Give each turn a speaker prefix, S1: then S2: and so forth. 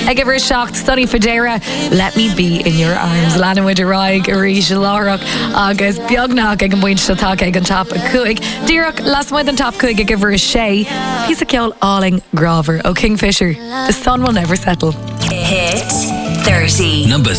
S1: I give her a shock. Sonny Fadera, Let Me Be in Your Arms. Lana with a raig, Arisha Lárach, agus beagnach ag an buint shatag ag an top a cuig. Dírach, last month on top cuig, I give her a shay. He's a ceol alling graver. Oh, Kingfisher, the sun will never settle.
S2: Hit 30.
S3: Number